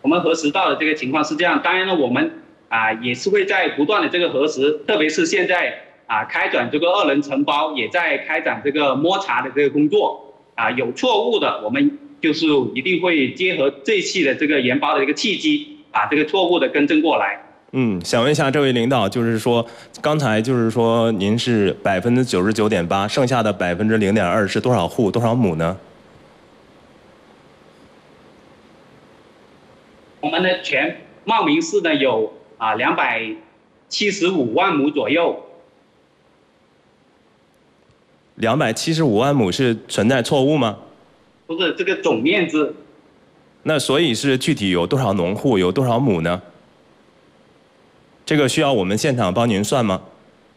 我们核实到的这个情况是这样。当然呢，我们也是会在不断的这个核实，特别是现在开展这个2轮承包，也在开展这个摸查的这个工作有错误的，我们就是一定会结合这一期的这个研包的一个契机，把这个错误的更正过来。 想问一下这位领导，就是说刚才就是说您是99.8%，剩下的0.2%是多少户多少亩呢？ 我们的全茂名市呢有275万亩左右。 275万亩是存在错误吗？ 不是，这个总面积。 那所以是具体有多少农户，有多少亩呢？这个需要我们现场帮您算吗？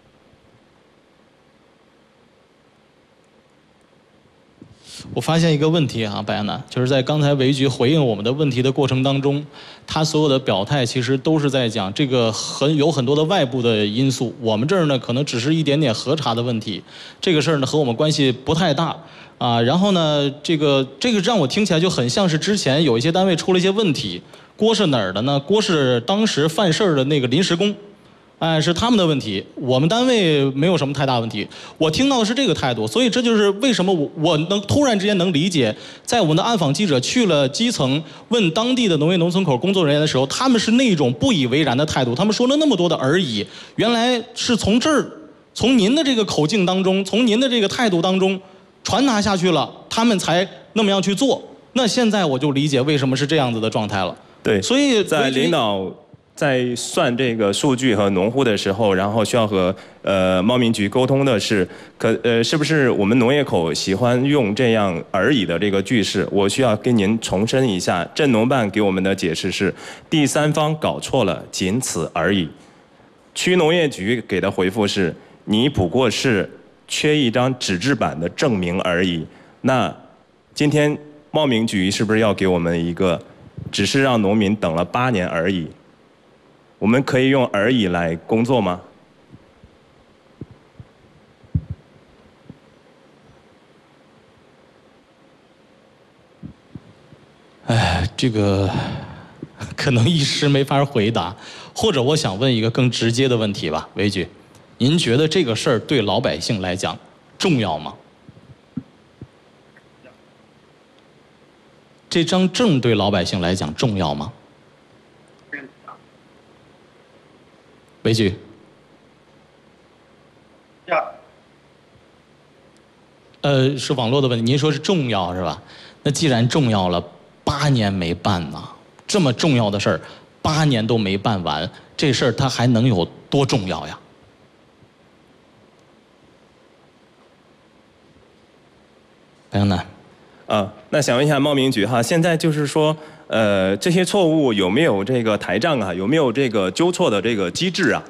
我发现一个问题啊，白安南，就是在刚才维局回应我们的问题的过程当中，他所有的表态其实都是在讲这个有很多的外部的因素，我们这儿呢可能只是一点点核查的问题，这个事儿呢和我们关系不太大然后呢，这个让我听起来就很像是之前有一些单位出了一些问题，锅是哪儿的呢？锅是当时犯事儿的那个临时工。是他们的问题，我们单位没有什么太大问题。我听到的是这个态度，所以这就是为什么我能突然之间能理解，在我们的暗访记者去了基层问当地的农业农村口工作人员的时候，他们是那种不以为然的态度。他们说了那么多的而已，原来是从这儿，从您的这个口径当中，从您的这个态度当中传达下去了，他们才那么样去做。那现在我就理解为什么是这样子的状态了。 对， 所以在领导在算这个数据和农户的时候，然后需要和贸民局沟通的是，是不是我们农业口喜欢用这样而已的这个句式？我需要跟您重申一下，镇农办给我们的解释是第三方搞错了，仅此而已。区农业局给的回复是，你不过是缺一张纸质版的证明而已。那今天贸民局是不是要给我们一个，只是让农民等了8年而已？我们可以用而已来工作吗？ 这个可能一时没法回答，或者我想问一个更直接的问题吧，维局，您觉得这个事儿对老百姓来讲重要吗？这张证对老百姓来讲重要吗？维局。是网络的问题。您说是重要是吧？那既然重要了，8年没办呢，这么重要的事儿，8年都没办完，这事儿它还能有多重要呀？白杨楠。 那想问一下贸民局哈，现在就是说，这些错误有没有这个台账啊？有没有这个纠错的这个机制啊？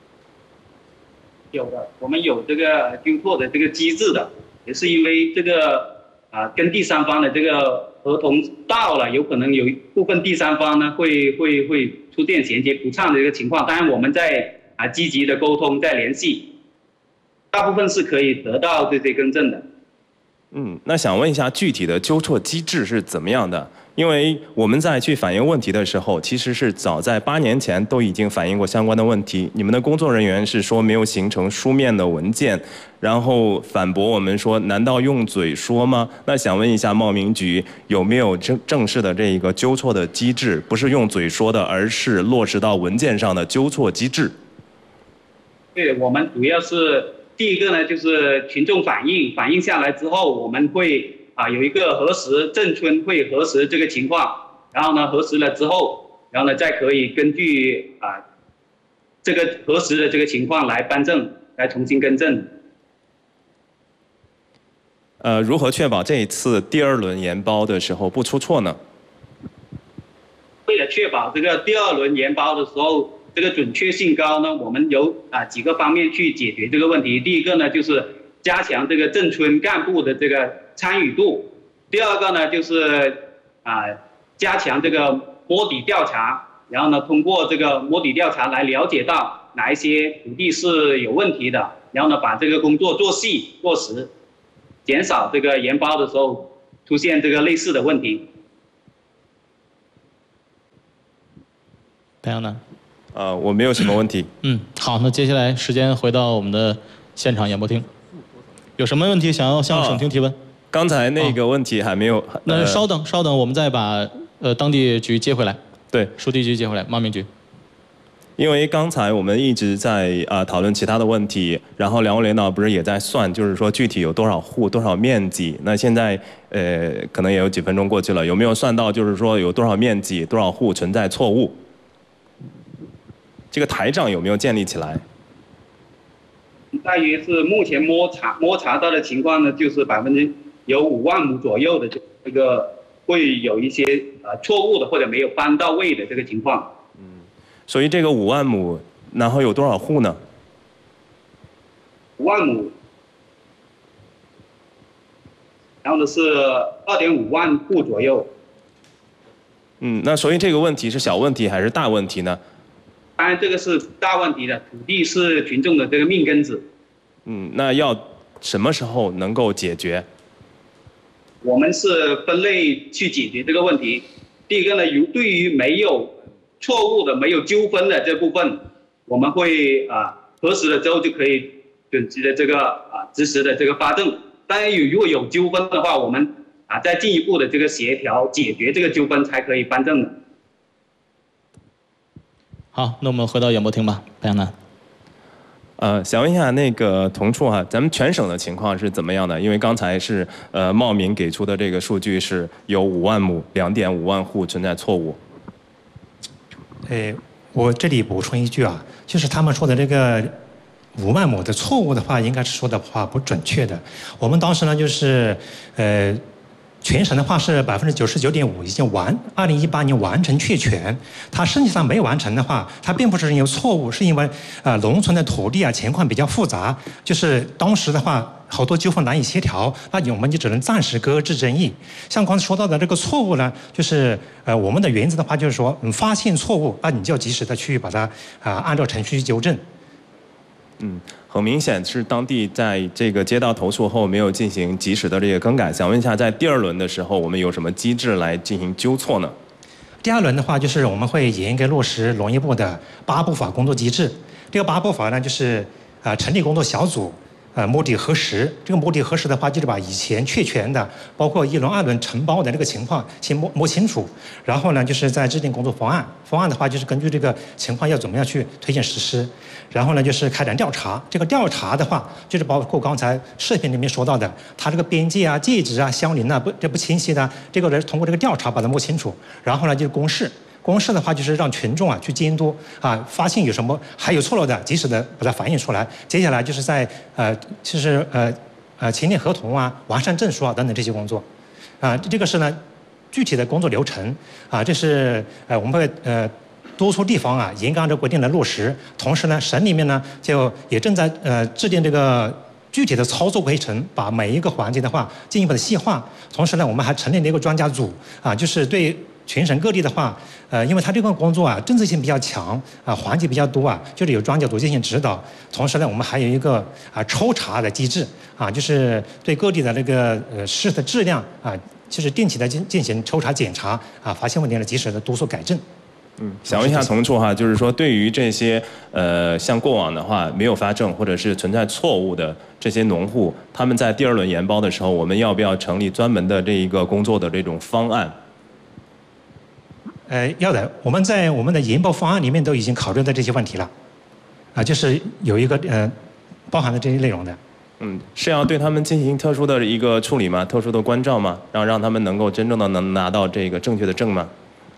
有的，我们有这个纠错的这个机制的，也是因为这个跟第三方的这个合同到了，有可能有一部分第三方呢会出现衔接不畅的一个情况。当然我们在积极的沟通，在联系，大部分是可以得到这些更正的。 那想问一下，具体的纠错机制是怎么样的？因为我们在去反映问题的时候，其实是早在8年前都已经反映过相关的问题。你们的工作人员是说没有形成书面的文件，然后反驳我们说，难道用嘴说吗？那想问一下贸民局有没有正式的这一个纠错的机制？不是用嘴说的，而是落实到文件上的纠错机制。 对，我们主要是第一个呢，就是群众反映下来之后，我们会有一个核实，镇村会核实这个情况，然后呢核实了之后，然后呢再可以根据这个核实的这个情况来颁证，来重新更正。 如何确保这一次第2轮研包的时候不出错呢？ 为了确保这个第2轮研包的时候这个准确性高呢，我们有几个方面去解决这个问题。第一个呢，就是加强这个镇村干部的这个参与度；第二个呢，就是加强这个摸底调查，然后呢，通过这个摸底调查来了解到哪一些土地是有问题的，然后呢，把这个工作做细做实，减少这个研包的时候出现这个类似的问题。 白杨楠。 我没有什么问题。 好，那接下来时间回到我们的现场演播厅，有什么问题想要向省厅提问？ 刚才那个问题还没有。 那稍等，我们再把当地局接回来。 对， 书记局接回来，茂名局。 因为刚才我们一直在讨论其他的问题，然后两位领导不是也在算，就是说具体有多少户、多少面积。那现在可能也有几分钟过去了，有没有算到就是说有多少面积、多少户存在错误？这个台账有没有建立起来？ 大约是目前摸查到的情况呢，就是有5万亩左右的这个会有一些错误的或者没有搬到位的这个情况。 所以这个5万亩，然后有多少户呢 ？5万亩，然后呢是2.5万户左右。 那所以这个问题是小问题还是大问题呢？ 当然，这个是大问题的，土地是群众的这个命根子。 那要什么时候能够解决？ 我们是分类去解决这个问题。第一个呢，对于没有错误的、没有纠纷的这部分，我们会核实了之后就可以准时的这个及时的这个发证。当然，如果有纠纷的话，我们再进一步的这个协调解决这个纠纷才可以颁证的。 好，那我们回到演播厅吧，白杨楠。 想问一下那个同处咱们全省的情况是怎么样的？因为刚才是茂名给出的这个数据是有5万亩，2.5万户存在错误。 我这里补充一句就是他们说的这个5万亩的错误的话，应该是说的话不准确的。我们当时呢就是全省的话是99.5%已经2018年完成确权，它实际上没完成的话，它并不是因为错误，是因为农村的土地情况比较复杂，就是当时的话好多纠纷难以协调，那我们就只能暂时搁置争议。像刚才说到的这个错误呢，就是我们的原则的话就是说，发现错误，那你就要及时的去把它按照程序去纠正。 很明显是当地在这个接到投诉后没有进行及时的这个更改。想问一下，在第2轮的时候，我们有什么机制来进行纠错呢？ 第2轮的话，就是我们会严格落实农业部的8部法工作机制。这个8部法呢，就是成立工作小组，摸底核实。这个摸底核实的话，就是把以前确权的，包括1轮、2轮承包的这个情况先摸清楚，然后呢，就是再制定工作方案。方案的话，就是根据这个情况要怎么样去推荐实施。然后呢，就是开展调查。这个调查的话，就是包括刚才视频里面说到的，它这个边界界址相邻不清晰的，这个人通过这个调查把它摸清楚。然后呢，就是公示。公示的话，就是让群众去监督发现有什么还有错漏的，及时的把它反映出来。接下来就是在签订合同完善证书等等这些工作。这个是呢具体的工作流程这是我们会督促地方严格按照规定来落实。同时呢，省里面呢就也正在制定这个具体的操作规程，把每一个环节的话进一步的细化。同时呢，我们还成立了一个专家组就是对全省各地的话，因为它这份工作政策性比较强环节比较多就是有专家组进行指导。同时呢，我们还有一个抽查的机制就是对各地的这个市的质量就是定期的进行抽查检查发现问题了及时的督促改正。 想问一下同处就是说对于这些像过往的话没有发证或者是存在错误的这些农户，他们在第2轮研包的时候，我们要不要成立专门的这一个工作的这种方案？ 要的，我们在我们的研报方案里面都已经考虑到这些问题了，就是有一个包含了这些内容的。 是要对他们进行特殊的一个处理吗？特殊的关照吗？让他们能够真正的能拿到这个正确的证吗？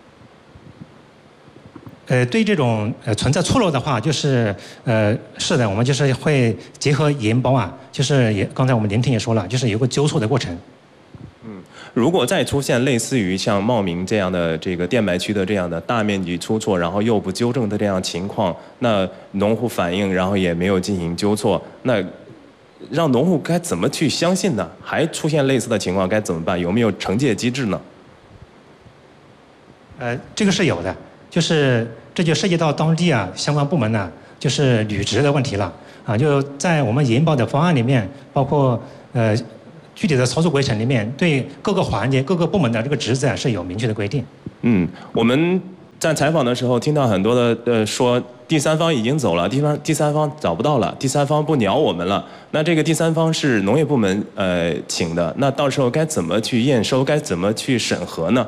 对这种存在错漏的话，就是是的，我们就是会结合研包就是刚才我们聆听也说了，就是有个纠错的过程。 如果再出现类似于像茂名这样的这个电白区的这样的大面积出错，然后又不纠正的这样情况，那农户反映，然后也没有进行纠错，那让农户该怎么去相信呢？还出现类似的情况该怎么办？有没有惩戒机制呢？ 这个是有的，就是这就涉及到当地相关部门就是履职的问题了就在我们研报的方案里面，包括具体的操作规程里面，对各个环节、各个部门的这个职责是有明确的规定。 我们在采访的时候听到很多的说第三方已经走了，第三方找不到了，第三方不鸟我们了。那这个第三方是农业部门请的，那到时候该怎么去验收，该怎么去审核呢？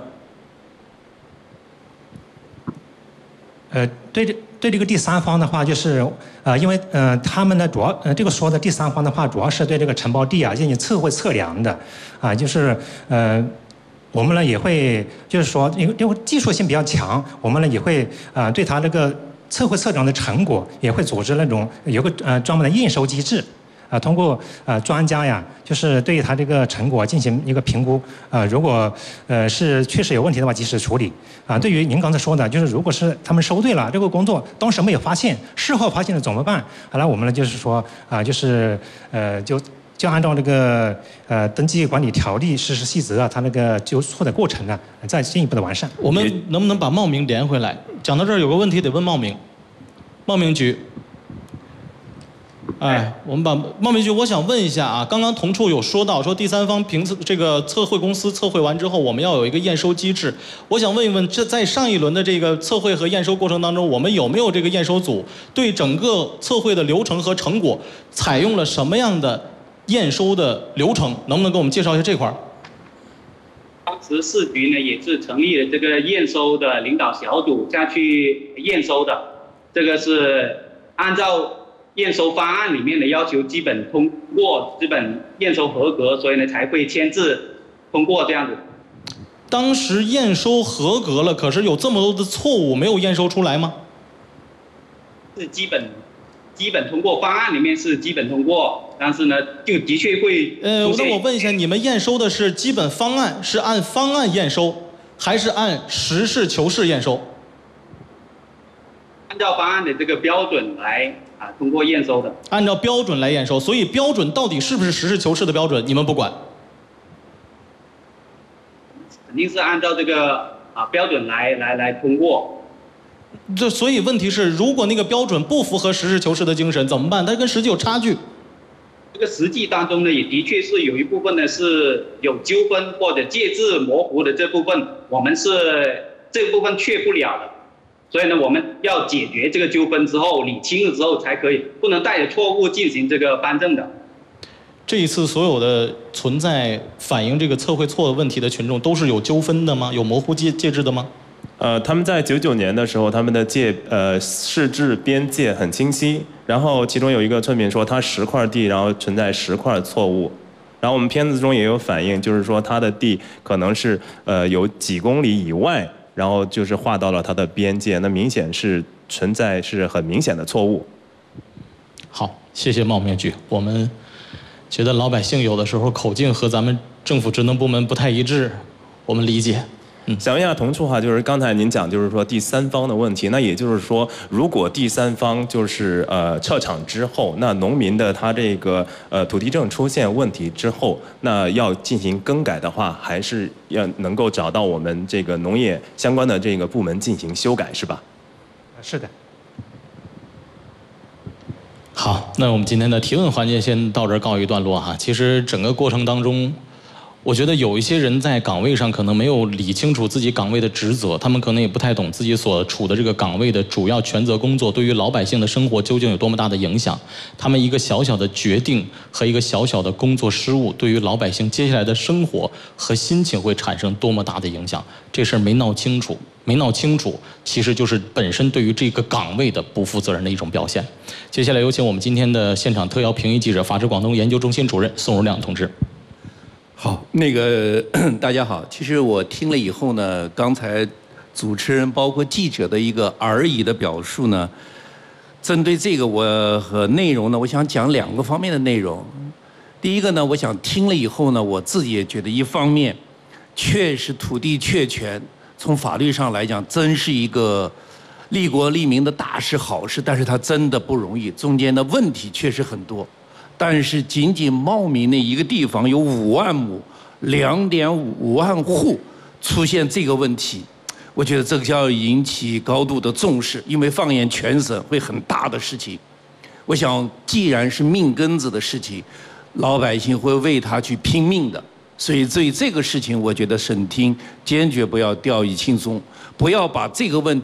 对这个第三方的话，就是因为他们的主要这个说的第三方的话，主要是对这个承包地啊进行测量的，就是我们呢也会就是说，因为技术性比较强，我们呢也会对它这个测量的成果也会组织那种有个专门的验收机制。通过专家呀，就是对他这个成果进行一个评估，如果是确实有问题的话，及时处理。对于您刚才说的，就是如果是他们收对了这个工作，当时没有发现，事后发现了怎么办？后来我们呢就是说就按照这个登记管理条例实施细则啊，它那个纠错的过程呢，再进一步的完善。 我们能不能把茂名连回来？讲到这儿有个问题得问茂名，茂名局。我们把茂名局，我想问一下啊，刚刚同处有说到说第三方这个测绘公司测绘完之后，我们要有一个验收机制。我想问一问，这在上一轮的这个测绘和验收过程当中，我们有没有这个验收组对整个测绘的流程和成果采用了什么样的验收的流程？能不能给我们介绍一下这块？ 当时市局呢也是成立了这个验收的领导小组下去验收的，这个是按照验收方案里面的要求基本通过，基本验收合格，所以呢才会签字通过这样子。 当时验收合格了，可是有这么多的错误没有验收出来吗？ 是基本通过，方案里面是基本通过，但是呢就的确会那我问一下，你们验收的是基本方案，是按方案验收，还是按实事求是验收？ 按照方案的这个标准来通过验收的。 按照标准来验收，所以标准到底是不是实事求是的标准，你们不管？ 肯定是按照这个标准来通过。 所以问题是，如果那个标准不符合实事求是的精神怎么办？它跟实际有差距。 这个实际当中呢，也的确是有一部分呢是有纠纷或者介质模糊的这部分，我们是这部分确不了的。所以呢，我们要解决这个纠纷之后，理清了之后才可以，不能带着错误进行这个颁证的。 这一次所有的存在反映这个测绘错的问题的群众，都是有纠纷的吗？有模糊介质的吗？ 他们在99年的时候，他们的市治边界很清晰，然后其中有一个村民说他10块地，然后存在10块错误。然后我们片子中也有反映，就是说他的地可能是有几公里以外。然后就是划到了它的边界，那明显是存在是很明显的错误。 好，谢谢茂名局。我们觉得老百姓有的时候口径和咱们政府职能部门不太一致，我们理解。 想问一下同处哈，就是刚才您讲就是说第三方的问题，那也就是说，如果第三方就是撤场之后，那农民的他这个土地证出现问题之后，那要进行更改的话，还是要能够找到我们这个农业相关的这个部门进行修改，是吧？ 是的。 好，那我们今天的提问环节先到这儿告一段落哈。其实整个过程当中，我觉得有一些人在岗位上可能没有理清楚自己岗位的职责，他们可能也不太懂自己所处的这个岗位的主要权责工作对于老百姓的生活究竟有多么大的影响。他们一个小小的决定和一个小小的工作失误，对于老百姓接下来的生活和心情会产生多么大的影响。这事儿没闹清楚，其实就是本身对于这个岗位的不负责任的一种表现。接下来有请我们今天的现场特邀评议记者、法制广东研究中心主任宋荣亮同志。 好，大家好。其实我听了以后呢，刚才主持人包括记者的一个而已的表述呢，针对这个我和内容呢，我想讲2个方面的内容。第一个呢，我想听了以后呢，我自己也觉得一方面，确实土地确权从法律上来讲，真是一个利国利民的大事好事，但是它真的不容易，中间的问题确实很多。但是仅仅茂名那一个地方有5万亩，2.5万户出现这个问题，我觉得这个要引起高度的重视，因为放眼全省会很大的事情。我想，既然是命根子的事情，老百姓会为他去拼命的。所以对这个事情，我觉得省厅坚决不要掉以轻松，不要把这个问题